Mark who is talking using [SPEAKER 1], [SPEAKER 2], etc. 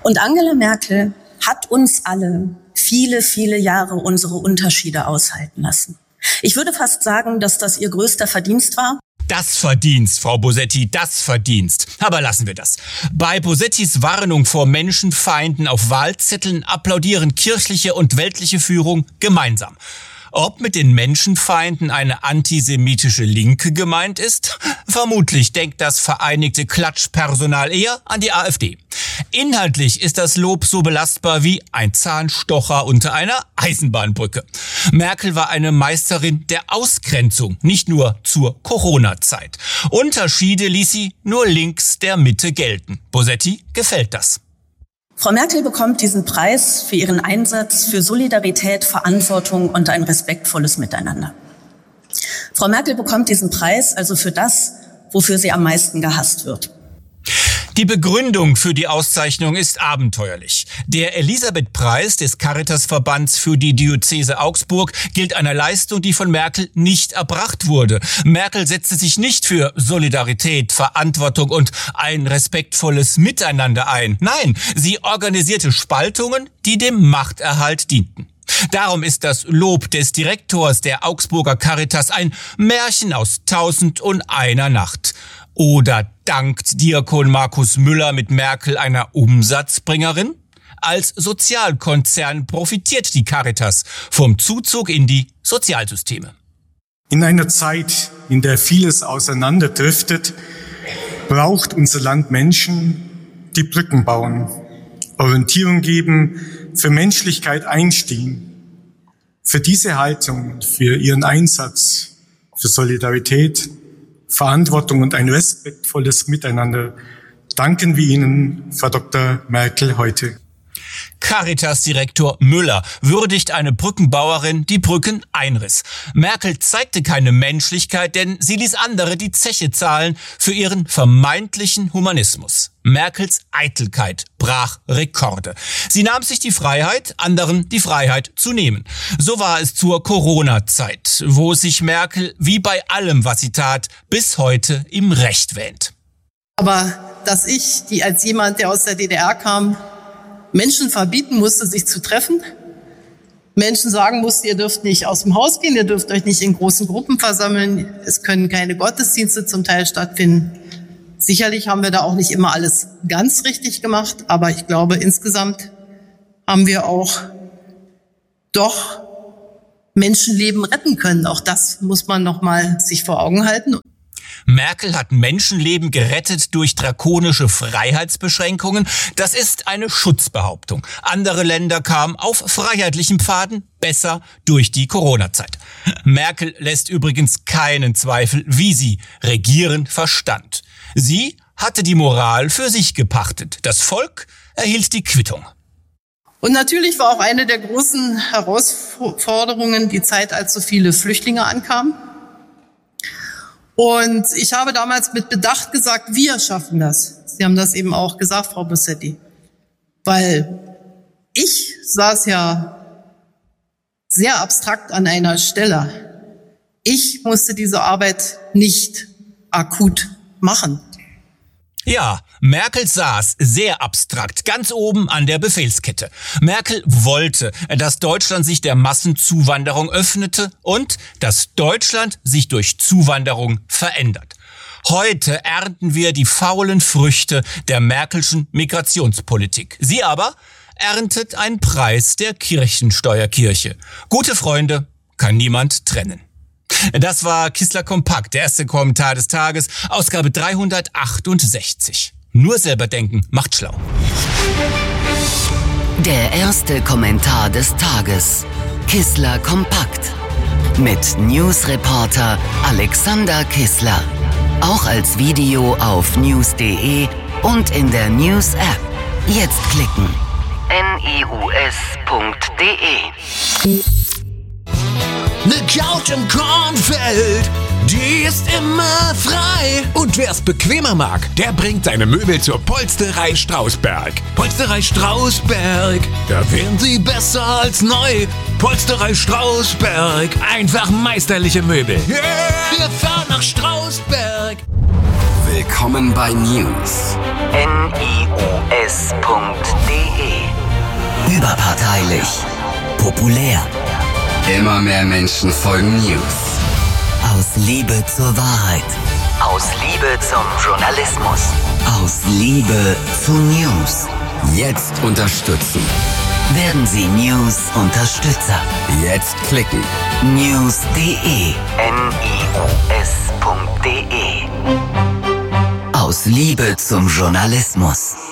[SPEAKER 1] Und Angela Merkel hat uns alle viele, viele Jahre unsere Unterschiede aushalten lassen. Ich würde fast sagen, dass das ihr größter Verdienst war.
[SPEAKER 2] Das Verdienst, Frau Bosetti, das Verdienst. Aber lassen wir das. Bei Bosettis Warnung vor Menschenfeinden auf Wahlzetteln applaudieren kirchliche und weltliche Führung gemeinsam. Ob mit den Menschenfeinden eine antisemitische Linke gemeint ist? Vermutlich denkt das vereinigte Klatschpersonal eher an die AfD. Inhaltlich ist das Lob so belastbar wie ein Zahnstocher unter einer Eisenbahnbrücke. Merkel war eine Meisterin der Ausgrenzung, nicht nur zur Corona-Zeit. Unterschiede ließ sie nur links der Mitte gelten. Bosetti gefällt das.
[SPEAKER 1] Frau Merkel bekommt diesen Preis für ihren Einsatz für Solidarität, Verantwortung und ein respektvolles Miteinander. Frau Merkel bekommt diesen Preis also für das, wofür sie am meisten gehasst wird.
[SPEAKER 2] Die Begründung für die Auszeichnung ist abenteuerlich. Der Elisabeth-Preis des Caritas-Verbands für die Diözese Augsburg gilt einer Leistung, die von Merkel nicht erbracht wurde. Merkel setzte sich nicht für Solidarität, Verantwortung und ein respektvolles Miteinander ein. Nein, sie organisierte Spaltungen, die dem Machterhalt dienten. Darum ist das Lob des Direktors der Augsburger Caritas ein Märchen aus 1001 Nacht. Oder dankt Diakon Markus Müller mit Merkel einer Umsatzbringerin? Als Sozialkonzern profitiert die Caritas vom Zuzug in die Sozialsysteme.
[SPEAKER 3] In einer Zeit, in der vieles auseinanderdriftet, braucht unser Land Menschen, die Brücken bauen, Orientierung geben, für Menschlichkeit einstehen. Für diese Haltung, für ihren Einsatz, für Solidarität, Verantwortung und ein respektvolles Miteinander danken wir Ihnen, Frau Dr. Merkel, heute.
[SPEAKER 2] Caritas-Direktor Müller würdigt eine Brückenbauerin, die Brücken einriss. Merkel zeigte keine Menschlichkeit, denn sie ließ andere die Zeche zahlen für ihren vermeintlichen Humanismus. Merkels Eitelkeit brach Rekorde. Sie nahm sich die Freiheit, anderen die Freiheit zu nehmen. So war es zur Corona-Zeit, wo sich Merkel, wie bei allem, was sie tat, bis heute im Recht wähnt.
[SPEAKER 4] Aber dass ich, die als jemand, der aus der DDR kam, Menschen verbieten musste, sich zu treffen, Menschen sagen musste, ihr dürft nicht aus dem Haus gehen, ihr dürft euch nicht in großen Gruppen versammeln, es können keine Gottesdienste zum Teil stattfinden. Sicherlich haben wir da auch nicht immer alles ganz richtig gemacht, aber ich glaube, insgesamt haben wir auch doch Menschenleben retten können. Auch das muss man noch mal sich vor Augen halten.
[SPEAKER 2] Merkel hat Menschenleben gerettet durch drakonische Freiheitsbeschränkungen. Das ist eine Schutzbehauptung. Andere Länder kamen auf freiheitlichen Pfaden besser durch die Corona-Zeit. Merkel lässt übrigens keinen Zweifel, wie sie regieren verstand. Sie hatte die Moral für sich gepachtet. Das Volk erhielt die Quittung.
[SPEAKER 4] Und natürlich war auch eine der großen Herausforderungen die Zeit, als so viele Flüchtlinge ankamen. Und ich habe damals mit Bedacht gesagt, wir schaffen das. Sie haben das eben auch gesagt, Frau Bosetti. Weil ich saß ja sehr abstrakt an einer Stelle. Ich musste diese Arbeit nicht akut machen.
[SPEAKER 2] Ja, Merkel saß sehr abstrakt, ganz oben an der Befehlskette. Merkel wollte, dass Deutschland sich der Massenzuwanderung öffnete und dass Deutschland sich durch Zuwanderung verändert. Heute ernten wir die faulen Früchte der Merkelschen Migrationspolitik. Sie aber erntet einen Preis der Kirchensteuerkirche. Gute Freunde kann niemand trennen. Das war Kissler Kompakt, der erste Kommentar des Tages, Ausgabe 368. Nur selber denken macht schlau.
[SPEAKER 5] Der erste Kommentar des Tages. Kissler Kompakt. Mit Newsreporter Alexander Kissler. Auch als Video auf news.de und in der News-App. Jetzt klicken. news.de.
[SPEAKER 6] Ne Couch im Kornfeld, die ist immer frei. Und wer's bequemer mag, der bringt seine Möbel zur Polsterei Strausberg. Polsterei Strausberg, da wären sie besser als neu. Polsterei Strausberg, einfach meisterliche Möbel. Yeah, wir fahren nach Strausberg.
[SPEAKER 5] Willkommen bei News. NIOS. Überparteilich. Populär.
[SPEAKER 7] Immer mehr Menschen folgen News.
[SPEAKER 5] Aus Liebe zur Wahrheit. Aus Liebe zum Journalismus. Aus Liebe zu News.
[SPEAKER 7] Jetzt unterstützen.
[SPEAKER 5] Werden Sie News-Unterstützer.
[SPEAKER 7] Jetzt klicken.
[SPEAKER 5] News.de. NIUS.de. Aus Liebe zum Journalismus.